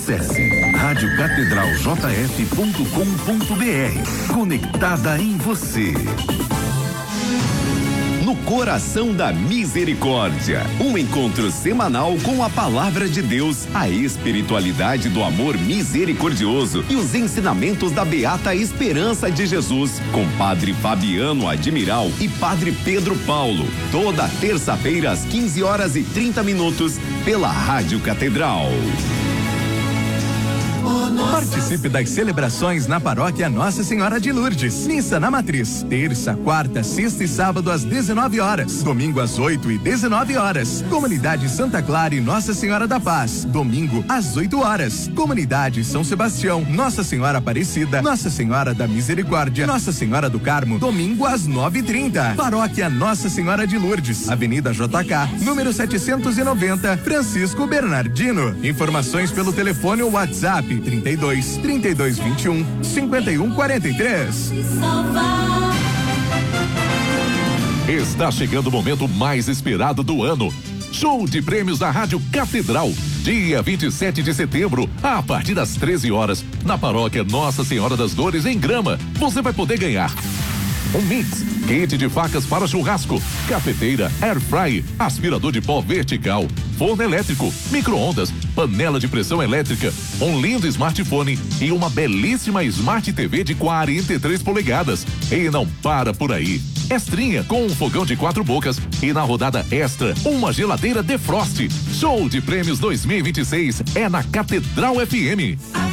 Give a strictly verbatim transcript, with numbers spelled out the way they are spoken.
Acesse rádio catedral j f ponto com ponto b r. Conectada em você. No coração da misericórdia, um encontro semanal com a palavra de Deus, a espiritualidade do amor misericordioso e os ensinamentos da beata esperança de Jesus, com Padre Fabiano Admiral e Padre Pedro Paulo, toda terça-feira às quinze horas e trinta minutos, pela Rádio Catedral. Participe das celebrações na paróquia Nossa Senhora de Lourdes. Missa na Matriz, terça, quarta, sexta e sábado às dezenove horas. Domingo às oito e dezenove horas. Comunidade Santa Clara e Nossa Senhora da Paz, domingo às oito horas. Comunidade São Sebastião, Nossa Senhora Aparecida, Nossa Senhora da Misericórdia, Nossa Senhora do Carmo, domingo às nove e trinta. Paróquia Nossa Senhora de Lourdes, Avenida J K, número setecentos e noventa, Francisco Bernardino. Informações pelo telefone ou WhatsApp trinta e dois, trinta e dois, vinte e um, cinquenta e um, quarenta e três. Está chegando o momento mais esperado do ano. Show de prêmios da Rádio Catedral. Dia vinte e sete de setembro, a partir das treze horas, na paróquia Nossa Senhora das Dores, em Grama. Você vai poder ganhar um mix, kit de facas para churrasco, cafeteira, air fry, aspirador de pó vertical, forno elétrico, micro-ondas, panela de pressão elétrica, um lindo smartphone e uma belíssima Smart T V de quarenta e três polegadas. E não para por aí. Extrinha com um fogão de quatro bocas e na rodada extra, uma geladeira Defrost. Show de prêmios dois mil e vinte e seis é na Catedral F M.